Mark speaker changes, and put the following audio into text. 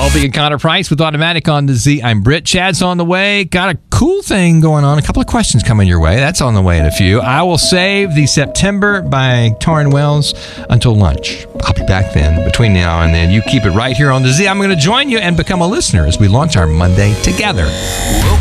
Speaker 1: Opie and Connor Price with Automatic on the Z. I'm Britt. Chad's on the way. Got a cool thing going on. A couple of questions coming your way. That's on the way in a few. I will save the September by Taryn Wells until lunch. I'll be back then. Between now and then, you keep it right here on the Z. I'm going to join you and become a listener as we launch our Monday together.